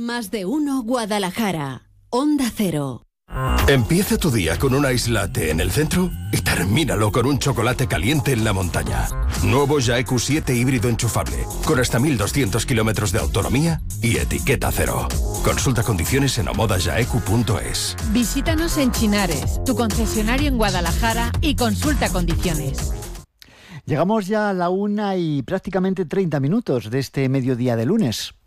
Más de uno Guadalajara. Onda Cero. Empieza tu día con un ice latte en el centro y termínalo con un chocolate caliente en la montaña. Nuevo Jaeku 7 híbrido enchufable, con hasta 1200 kilómetros de autonomía y etiqueta cero. Consulta condiciones en omodajaeku.es. Visítanos en Chinares, tu concesionario en Guadalajara, y consulta condiciones. Llegamos ya a la 1 y prácticamente 30 minutos de este mediodía de lunes.